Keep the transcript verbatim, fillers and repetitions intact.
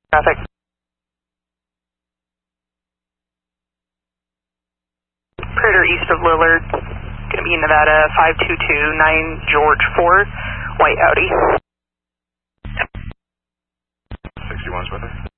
Traffic. Predator east of Lillard. Going to be in Nevada, five two two nine George four, white Audi. sixty-one's with her.